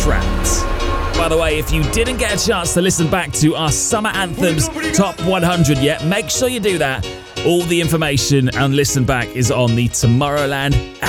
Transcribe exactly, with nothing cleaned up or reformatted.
tracks. By the way, if you didn't get a chance to listen back to our Summer Anthems Top one hundred yet, make sure you do that. All the information and listen back is on the Tomorrowland